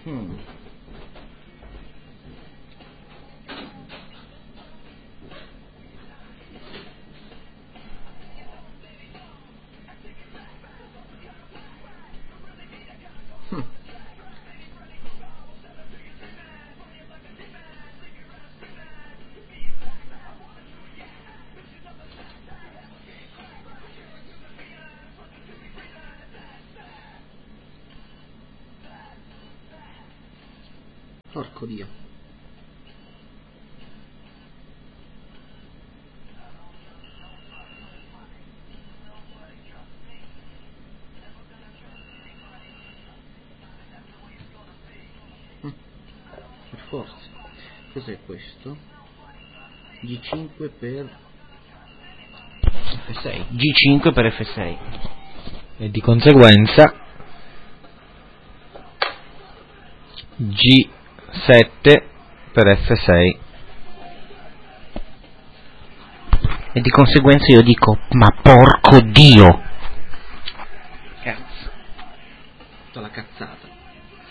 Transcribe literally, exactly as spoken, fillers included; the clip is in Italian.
Hmm. Hmm. Porco Dio. Mm. Per forza. Cos'è questo? G cinque per F sei. G cinque per F sei. E di conseguenza G sette per F sei. E di conseguenza io dico, ma porco Dio! Cazzo. Tutta la cazzata.